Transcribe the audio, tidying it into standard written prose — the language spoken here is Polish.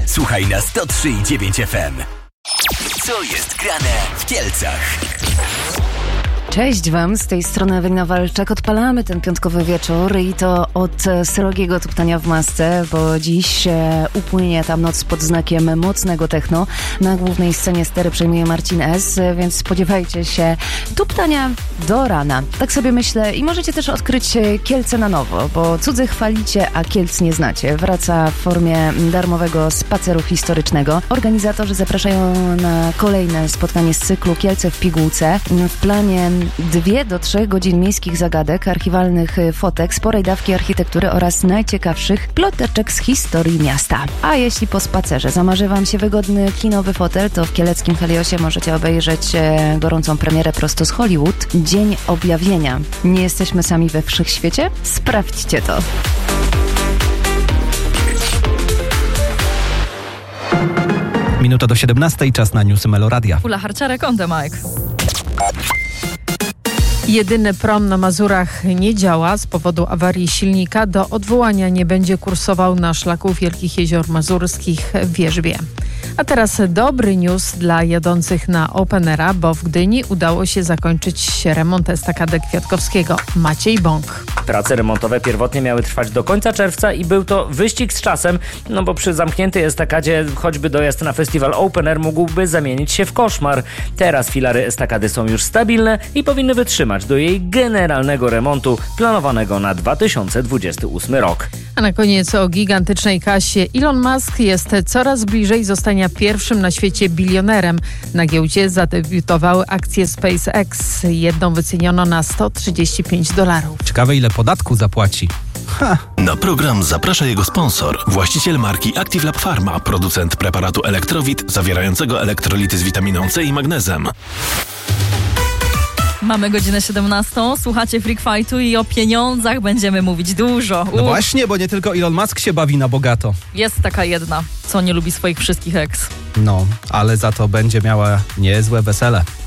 Słuchaj na 103,9 FM. Co jest grane w Kielcach? Cześć Wam, z tej strony Ewelina Walczak. Odpalamy ten piątkowy wieczór i to od srogiego tuptania w masce, bo dziś upłynie tam noc pod znakiem mocnego techno. Na głównej scenie stery przejmuje Marcin S., więc spodziewajcie się tuptania do rana. Tak sobie myślę i możecie też odkryć Kielce na nowo, bo cudzy chwalicie, a Kielc nie znacie. Wraca w formie darmowego spaceru historycznego. Organizatorzy zapraszają na kolejne spotkanie z cyklu Kielce w pigułce. W planie 2 do 3 godzin miejskich zagadek, archiwalnych fotek, sporej dawki architektury oraz najciekawszych ploteczek z historii miasta. A jeśli po spacerze zamarzy Wam się wygodny kinowy fotel, to w kieleckim Heliosie możecie obejrzeć gorącą premierę prosto z Hollywood. Dzień objawienia. Nie jesteśmy sami we wszechświecie? Sprawdźcie to. Minuta do 17, czas na newsy Meloradia. Ula Harciarek, on the mic. Jedyny prom na Mazurach nie działa z powodu awarii silnika. Do odwołania nie będzie kursował na szlaku Wielkich Jezior Mazurskich w Wierzbie. A teraz dobry news dla jadących na Openera, bo w Gdyni udało się zakończyć remont estakady Kwiatkowskiego. Maciej Bąk. Prace remontowe pierwotnie miały trwać do końca czerwca i był to wyścig z czasem, no bo przy zamkniętej estakadzie choćby dojazd na festiwal Open Air mógłby zamienić się w koszmar. Teraz filary estakady są już stabilne i powinny wytrzymać do jej generalnego remontu planowanego na 2028 rok. A na koniec o gigantycznej kasie. Elon Musk jest coraz bliżej zostania pierwszym na świecie bilionerem. Na giełdzie zadebiutowały akcje SpaceX. Jedną wyceniono na $135. Ciekawe, ile podatku zapłaci. Na program zaprasza jego sponsor, właściciel marki Active Lab Pharma, producent preparatu Elektrowit zawierającego elektrolity z witaminą C i magnezem. Mamy godzinę 17. Słuchacie Freak Fightu i o pieniądzach będziemy mówić dużo. No właśnie, bo nie tylko Elon Musk się bawi na bogato. Jest taka jedna, co nie lubi swoich wszystkich ex. No, ale za to będzie miała niezłe wesele.